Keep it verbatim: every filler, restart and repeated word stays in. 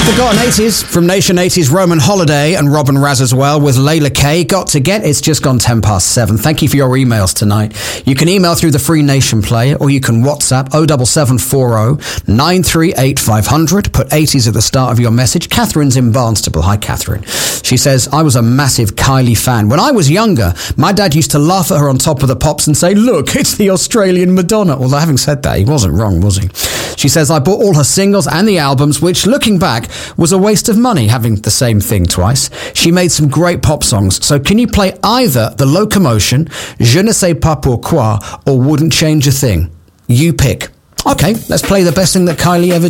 Forgotten eighties from Nation eighties, Roman Holiday and Robin Raz as well with Layla K. Got to Get. It's just gone ten past seven. Thank you for your emails tonight. You can email through the Free Nation player or you can WhatsApp oh seven seven four oh nine three eight five hundred. Put eighties at the start of your message. Catherine's in Barnstable. Hi, Catherine. She says, I was a massive Kylie fan. When I was younger, my dad used to laugh at her on Top of the Pops and say, look, it's the Australian Madonna. Although having said that, he wasn't wrong, was he? She says, I bought all her singles and the albums, which looking back was a waste of money having the same thing twice. She made some great pop songs. So can you play either The Locomotion, Je ne sais pas pourquoi, or Wouldn't Change a Thing? You pick. Okay, let's play the best thing that Kylie ever